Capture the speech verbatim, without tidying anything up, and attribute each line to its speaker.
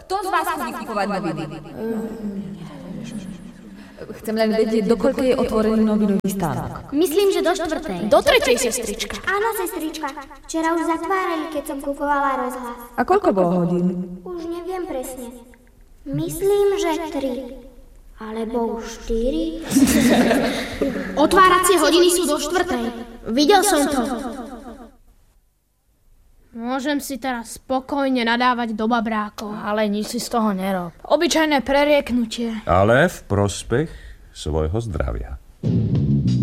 Speaker 1: Kto z vás chodí kupovať noviny? Chcem len vedieť, dokoľko je otvorený novinový stánok.
Speaker 2: Myslím, že do štvrtej.
Speaker 3: Do tretej, sestrička.
Speaker 4: Áno, sestrička. Včera už zatvárali, keď som kupovala rozhlas.
Speaker 1: A koľko bolo hodín?
Speaker 4: Už neviem presne. Myslím, že tri. Alebo štyri.
Speaker 3: Otváracie hodiny sú do štvrtej. Videl som to. Môžem si teraz spokojne nadávať do babrákov.
Speaker 2: Ale nič si z toho nerob.
Speaker 3: Obyčajné prerieknutie.
Speaker 5: Ale v prospech svojho zdravia.